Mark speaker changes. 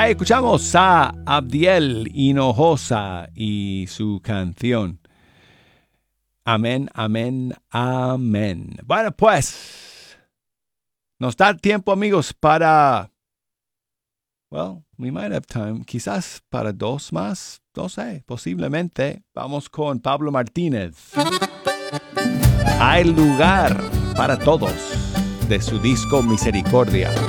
Speaker 1: Ahí escuchamos a Abdiel Hinojosa y su canción. Amén, amén, amén. Bueno, pues, nos da tiempo, amigos, para... Well, we might have time. Quizás para 2 más. No sé, posiblemente. Vamos con Pablo Martínez. Hay lugar para todos, de su disco Misericordia.